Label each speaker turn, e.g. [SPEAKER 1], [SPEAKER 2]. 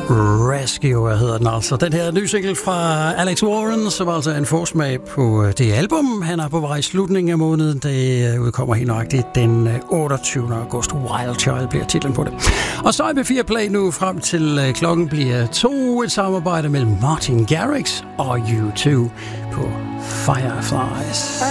[SPEAKER 1] Rescue hedder den altså. Den her nye single fra Alex Warren, som altså er en forsmag på det album. Han er på vej i slutningen af måneden. Det udkommer helt nøjagtigt den 28. august. Wild Child bliver titlen på det. Og så er P4 Play nu frem til klokken bliver 2. Et samarbejde mellem Martin Garrix og U2 på Fireflies.